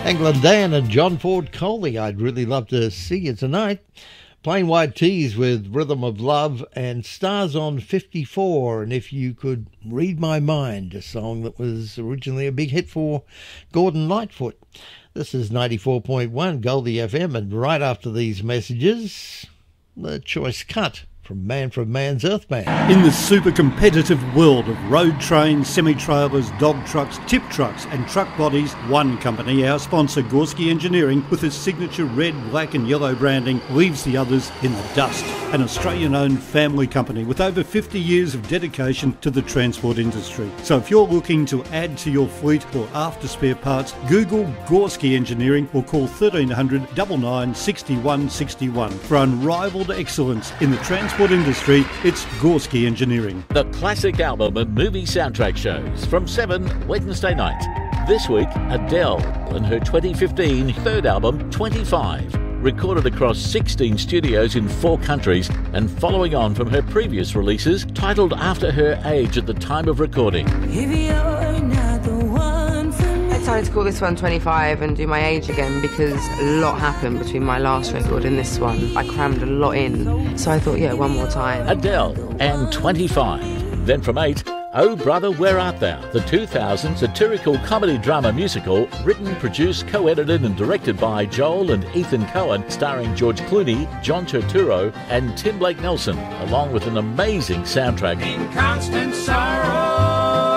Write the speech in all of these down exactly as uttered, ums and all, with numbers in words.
England Dan and John Ford Coley, I'd really love to see you tonight. Plain White Tees with Rhythm of Love and Stars on fifty-four. And If You Could Read My Mind, a song that was originally a big hit for Gordon Lightfoot. This is ninety-four point one Goldie F M, and right after these messages, the choice cut from Man from Man's Earth Band. In the super competitive world of road trains, semi-trailers, dog trucks, tip trucks and truck bodies, one company, our sponsor Gorski Engineering, with its signature red, black and yellow branding, leaves the others in the dust. An Australian-owned family company with over fifty years of dedication to the transport industry. So if you're looking to add to your fleet or after spare parts, Google Gorski Engineering or call thirteen hundred, nine nine, six one six one. For unrivaled excellence in the transport industry, it's Gorski Engineering. The classic album and movie soundtrack shows from seven Wednesday night. This week, Adele and her twenty fifteen third album, twenty-five, recorded across sixteen studios in four countries and following on from her previous releases titled after her age at the time of recording. If you're not the one for me. I decided to call this one twenty-five and do my age again because a lot happened between my last record and this one. I crammed a lot in, so I thought, yeah, one more time. Adele and twenty-five. Then from eight, Oh Brother, Where Art Thou? The two thousand satirical comedy drama musical, written, produced, co-edited and directed by Joel and Ethan Coen, starring George Clooney, John Turturro and Tim Blake Nelson, along with an amazing soundtrack. In constant sorrow.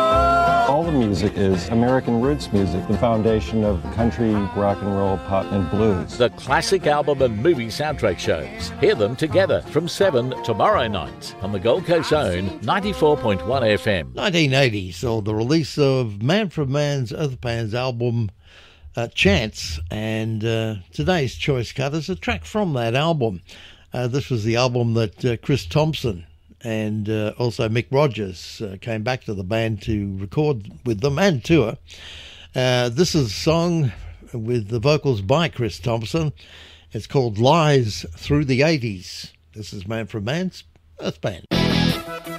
All the music is American roots music, the foundation of country, rock and roll, pop and blues. The classic album and movie soundtrack shows. Hear them together from seven tomorrow night on the Gold Coast own ninety-four point one F M. nineteen eighty saw the release of Man from Man's Earth Band's album uh, Chance, and uh, today's choice cut is a track from that album. Uh, this was the album that uh, Chris Thompson and uh, also Mick Rogers uh, came back to the band to record with them and tour. Uh, this is a song with the vocals by Chris Thompson. It's called Lies Through the eighties. This is Man from Man's Earth Band.